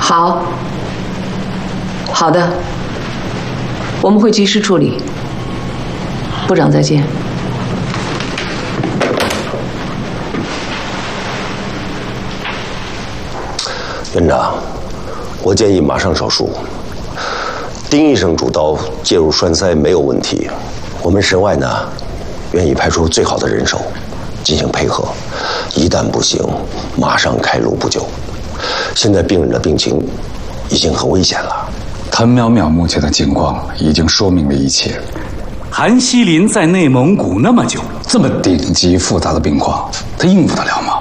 好，好的，我们会及时处理。部长再见。 院长，我建议马上手术。丁医生主刀介入栓塞没有问题，我们神外呢，愿意派出最好的人手进行配合。一旦不行，马上开颅不救。现在病人的病情已经很危险了。 谭淼淼目前的情况已经说明了一切。 韩锡林在内蒙古那么久， 这么顶级复杂的病况，他应付得了吗？